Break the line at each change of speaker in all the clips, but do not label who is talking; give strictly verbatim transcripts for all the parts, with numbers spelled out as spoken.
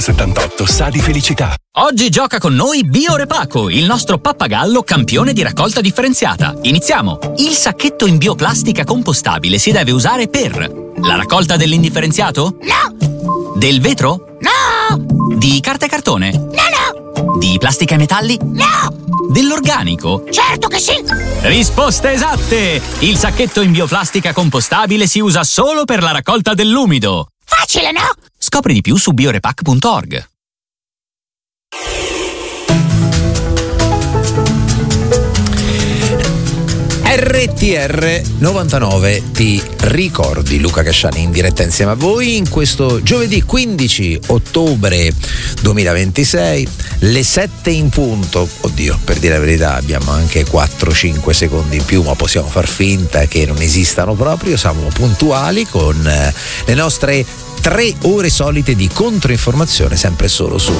settantotto sa di felicità.
Oggi gioca con noi Biorepaco, il nostro pappagallo campione di raccolta differenziata. Iniziamo! Il sacchetto in bioplastica compostabile si deve usare per la raccolta dell'indifferenziato?
No!
Del vetro?
No!
Di carta e cartone?
No, no!
Di plastica e metalli?
No!
Dell'organico?
Certo che sì!
Risposte esatte! Il sacchetto in bioplastica compostabile si usa solo per la raccolta dell'umido.
Facile, no?
Scopri di più su biorepac punto org.
R T R novantanove ti ricordi, Luca Casciani in diretta insieme a voi in questo giovedì quindici ottobre duemilaventisei, le sette in punto. Oddio, per dire la verità abbiamo anche quattro cinque secondi in più, ma possiamo far finta che non esistano proprio. Siamo puntuali con eh, le nostre tre ore solite di controinformazione, sempre solo su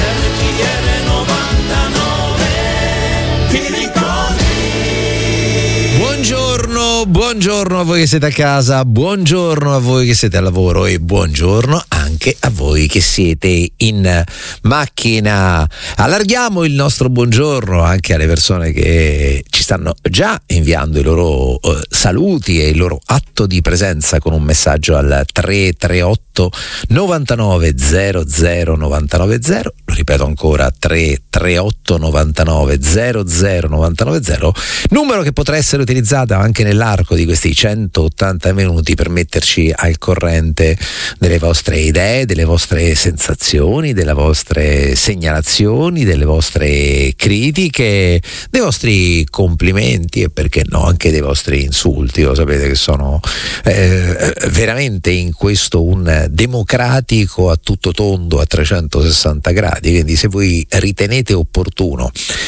Buongiorno, buongiorno a voi che siete a casa, buongiorno a voi che siete al lavoro e buongiorno anche a voi che siete in macchina. Allarghiamo il nostro buongiorno anche alle persone che ci stanno già inviando i loro uh, saluti e il loro atto di presenza con un messaggio al tre tre otto novantanove zero zero novantanove zero. Lo ripeto ancora, tre tre otto novantanove zero zero novantanove zero, numero che potrà essere utilizzato anche nell'arco di questi centottanta minuti per metterci al corrente delle vostre idee, delle vostre sensazioni, delle vostre segnalazioni, delle vostre critiche, dei vostri complimenti e perché no anche dei vostri insulti. Lo sapete che sono eh, veramente in questo un democratico a tutto tondo a trecentosessanta gradi, quindi se voi ritenete opportuno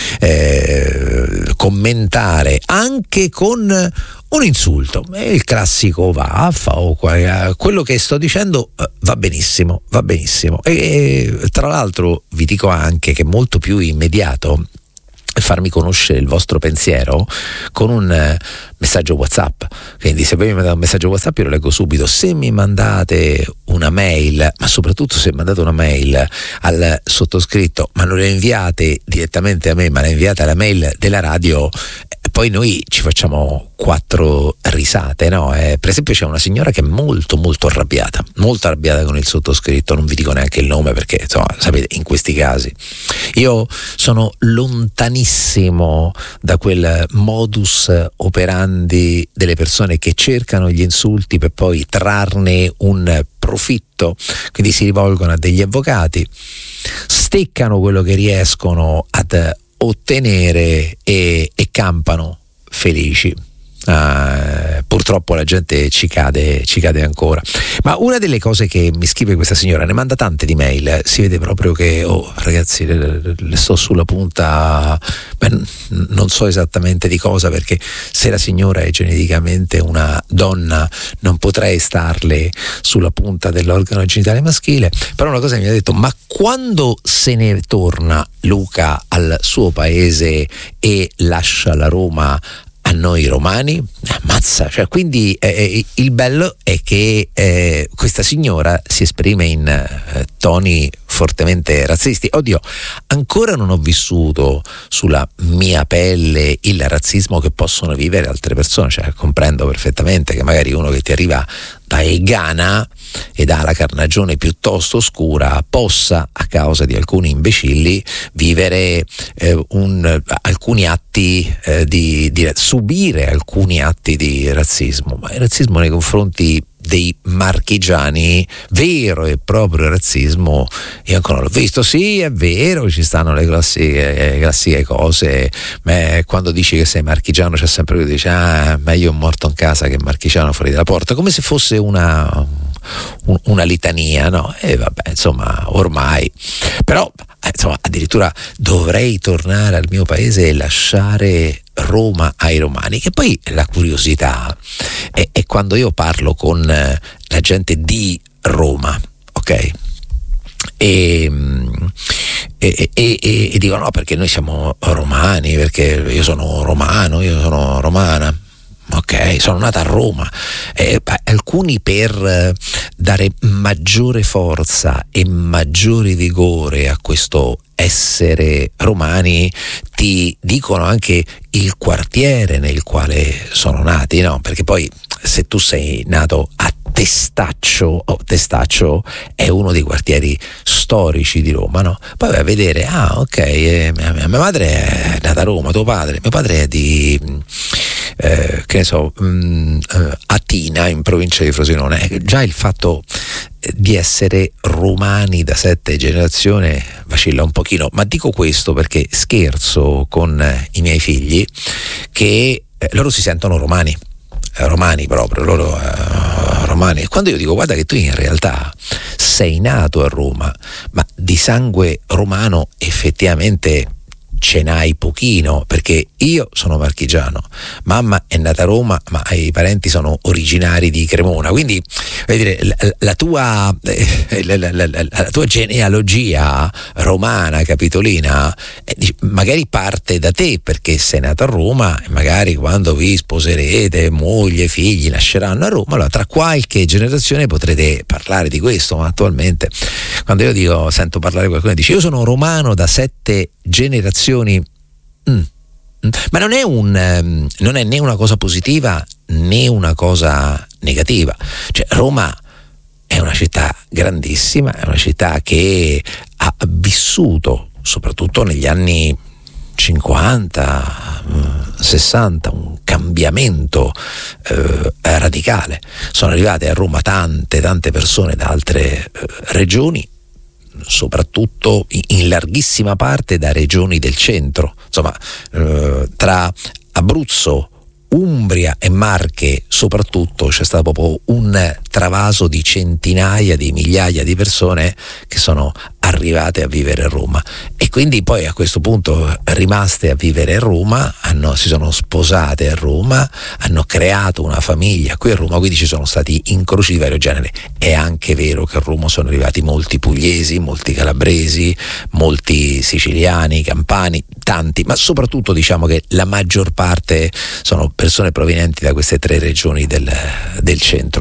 eh, commentare anche con un insulto, il classico vaffa o quello che sto dicendo va benissimo, va benissimo. E tra l'altro vi dico anche che è molto più immediato farmi conoscere il vostro pensiero con un messaggio WhatsApp. Quindi se voi mi mandate un messaggio WhatsApp io lo leggo subito. Se mi mandate una mail, ma soprattutto se mandate una mail al sottoscritto, ma non la inviate direttamente a me, ma la inviate alla mail della radio, poi noi ci facciamo quattro risate, no? Eh, per esempio c'è una signora che è molto molto arrabbiata, molto arrabbiata con il sottoscritto, non vi dico neanche il nome perché insomma sapete, in questi casi io sono lontanissimo da quel modus operandi delle persone che cercano gli insulti per poi trarne un profitto, quindi si rivolgono a degli avvocati, steccano quello che riescono ad ottenere e, e campano felici. Uh, purtroppo la gente ci cade, ci cade ancora. Ma una delle cose che mi scrive questa signora, ne manda tante di mail, si vede proprio che oh ragazzi le, le sto sulla punta, beh, non so esattamente di cosa, perché se la signora è geneticamente una donna non potrei starle sulla punta dell'organo genitale maschile. Però una cosa mi ha detto: ma quando se ne torna Luca al suo paese e lascia la Roma a noi romani? Ammazza, cioè, quindi eh, il bello è che eh, questa signora si esprime in eh, toni fortemente razzisti. Oddio, ancora non ho vissuto sulla mia pelle il razzismo che possono vivere altre persone, cioè comprendo perfettamente che magari uno che ti arriva dal Ghana ed ha la carnagione piuttosto scura possa, a causa di alcuni imbecilli, vivere eh, un, alcuni atti eh, di, di subire alcuni atti di razzismo, ma il razzismo nei confronti dei marchigiani, vero e proprio razzismo, io ancora l'ho visto. Sì, è vero, ci stanno le classiche, classiche cose, ma quando dici che sei marchigiano c'è sempre quello che dice: ah, meglio un morto in casa che marchigiano fuori dalla porta, come se fosse una un, una litania, no? E vabbè, insomma, ormai però insomma addirittura dovrei tornare al mio paese e lasciare Roma ai romani. Che poi la curiosità è, è quando io parlo con la gente di Roma, ok? E, e, e, e dico no, perché noi siamo romani, perché io sono romano, io sono romana. ok, sono nata a Roma. Eh, alcuni per eh, dare maggiore forza e maggiore vigore a questo essere romani ti dicono anche il quartiere nel quale sono nati, no? Perché poi se tu sei nato a Testaccio, oh, Testaccio è uno dei quartieri storici di Roma, no? Poi vai a vedere, ah ok, eh, mia, mia madre è nata a Roma, tuo padre, mio padre è di eh, che ne so, mh, Atina in provincia di Frosinone. Eh, già il fatto di essere romani da sette generazioni vacilla un pochino, ma dico questo perché scherzo con i miei figli che eh, loro si sentono romani, eh, romani proprio, loro eh, romani. Quando io dico guarda che tu in realtà sei nato a Roma, ma di sangue romano effettivamente ce n'hai pochino, perché io sono marchigiano, mamma è nata a Roma, ma i parenti sono originari di Cremona, quindi voglio dire, la, la, tua, eh, la, la, la, la tua genealogia romana, capitolina, eh, magari parte da te perché sei nato a Roma e magari quando vi sposerete, moglie, figli nasceranno a Roma, allora tra qualche generazione potrete parlare di questo, ma attualmente quando io dico, sento parlare qualcuno che dice io sono romano da sette generazioni, mm, mm, ma non è un um, non è né una cosa positiva né una cosa negativa. Cioè Roma è una città grandissima, è una città che ha vissuto soprattutto negli anni cinquanta, sessanta un cambiamento eh, radicale. Sono arrivate a Roma tante tante persone da altre eh, regioni, soprattutto in larghissima parte da regioni del centro, insomma eh, tra Abruzzo, Umbria e Marche soprattutto c'è stato proprio un travaso di centinaia di migliaia di persone che sono arrivate a vivere a Roma e quindi poi a questo punto rimaste a vivere a Roma, hanno, si sono sposate a Roma, hanno creato una famiglia qui a Roma, quindi ci sono stati incroci di vario genere. È anche vero che a Roma sono arrivati molti pugliesi, molti calabresi, molti siciliani, campani, tanti, ma soprattutto diciamo che la maggior parte sono persone provenienti da queste tre regioni del, del centro.